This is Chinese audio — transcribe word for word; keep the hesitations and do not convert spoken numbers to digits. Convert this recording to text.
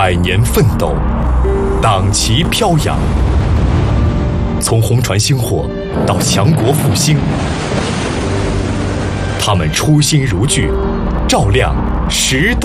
百年奋斗，党旗飘扬。从红船星火到强国复兴，他们初心如炬，照亮时代。